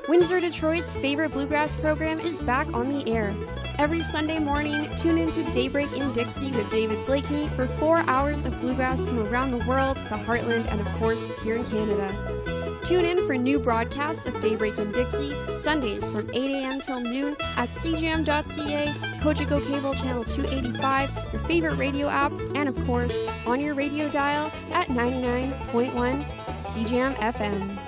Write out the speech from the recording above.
Windsor, Detroit's favorite bluegrass program is back on the air. Every Sunday morning, tune into Daybreak in Dixie with David Blakey for 4 hours of bluegrass from around the world, the heartland, and of course, here in Canada. Tune in for new broadcasts of Daybreak in Dixie, Sundays from 8 a.m. till noon at cjm.ca, Cogeco Cable Channel 285, your favorite radio app, and of course, on your radio dial at 99.1 CJM FM.